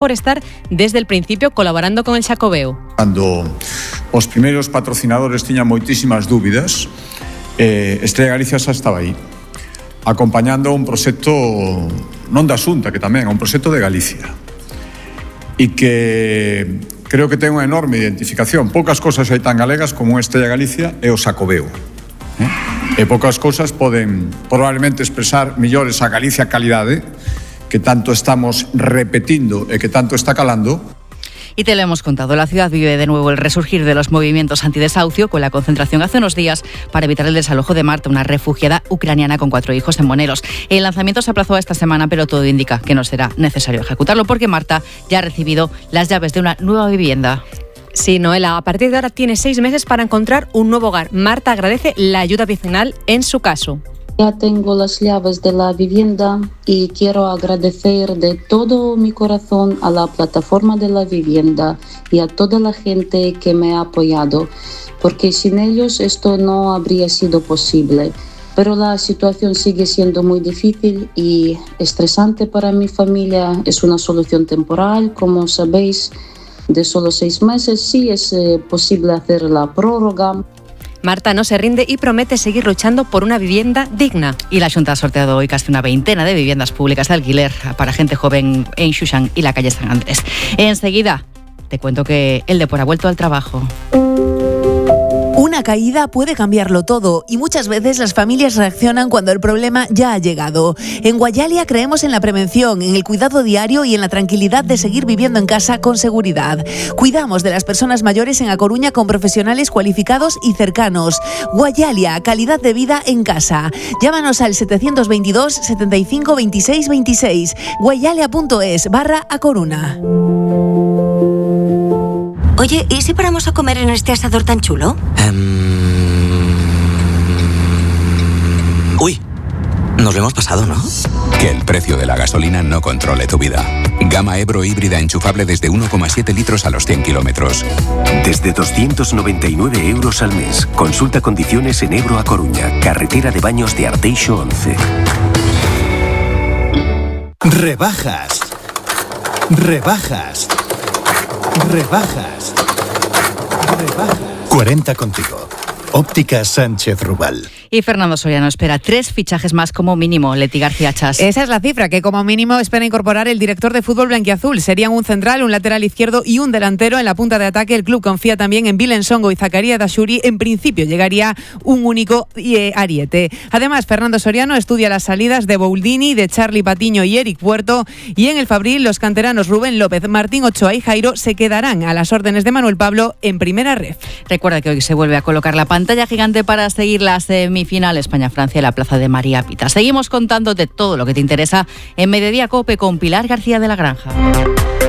por estar desde el principio colaborando con el Xacobeo. Cando os primeiros patrocinadores tiñan moitísimas dúbidas, Estrella Galicia xa estaba aí, acompañando un proxecto non da Xunta, que tamén é un proxecto de Galicia, e que creo que ten unha enorme identificación. Poucas cousas hai tan galegas como Estrella Galicia e o Xacobeo, e poucas cousas poden probablemente expresar millores a Galicia calidade, que tanto estamos repetindo e que tanto está calando. Y te lo hemos contado, la ciudad vive de nuevo el resurgir de los movimientos antidesahucio, con la concentración hace unos días para evitar el desalojo de Marta, una refugiada ucraniana con 4 hijos en Moneros. El lanzamiento se aplazó a esta semana, pero todo indica que no será necesario ejecutarlo porque Marta ya ha recibido las llaves de una nueva vivienda. Sí, Noela, a partir de ahora tiene 6 meses para encontrar un nuevo hogar. Marta agradece la ayuda vecinal en su caso. Ya tengo las llaves de la vivienda y quiero agradecer de todo mi corazón a la plataforma de la vivienda y a toda la gente que me ha apoyado, porque sin ellos esto no habría sido posible. Pero la situación sigue siendo muy difícil y estresante para mi familia. Es una solución temporal, como sabéis, de solo 6 meses. Sí es posible hacer la prórroga. Marta no se rinde y promete seguir luchando por una vivienda digna. Y la Xunta ha sorteado hoy casi una veintena de viviendas públicas de alquiler para gente joven en Xuxán y la calle San Andrés. Enseguida te cuento que el Depor ha vuelto al trabajo. Una caída puede cambiarlo todo y muchas veces las familias reaccionan cuando el problema ya ha llegado. En Guayalia creemos en la prevención, en el cuidado diario y en la tranquilidad de seguir viviendo en casa con seguridad. Cuidamos de las personas mayores en A Coruña con profesionales cualificados y cercanos. Guayalia, calidad de vida en casa. Llámanos al 722 75 26 26. guayalia.es/A Coruña. Oye, ¿y si paramos a comer en este asador tan chulo? Uy, nos lo hemos pasado, ¿no? Que el precio de la gasolina no controle tu vida. Gama Ebro híbrida enchufable desde 1,7 litros a los 100 kilómetros. Desde 299 euros al mes. Consulta condiciones en Ebro A Coruña, carretera de Baños de Arteixo 11. Rebajas. Rebajas. Rebajas. Rebajas. 40 contigo. Óptica Sánchez Rubal. Y Fernando Soriano espera 3 fichajes más como mínimo. Leti García Chas. Esa es la cifra que como mínimo espera incorporar el director de fútbol blanquiazul. Serían un central, un lateral izquierdo y un delantero. En la punta de ataque el club confía también en Vilen Songo y Zakaria Dashuri. En principio llegaría un único ariete. Además, Fernando Soriano estudia las salidas de Bouldini, de Charly Patiño y Eric Puerto. Y en el Fabril los canteranos Rubén López, Martín Ochoa y Jairo se quedarán a las órdenes de Manuel Pablo en primera ref. Recuerda que hoy se vuelve a colocar la pantalla gigante para seguir la semifinal España-Francia en la plaza de María Pita. Seguimos contándote todo lo que te interesa en Mediodía COPE con Pilar García de la Granja.